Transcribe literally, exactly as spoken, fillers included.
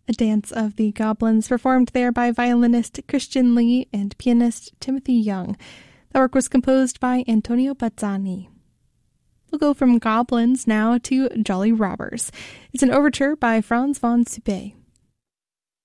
A Dance of the Goblins, performed there by violinist Christian Lee and pianist Timothy Young. The work was composed by Antonio Bazzani. We'll go from Goblins now to Jolly Robbers. It's an overture by Franz von Suppé.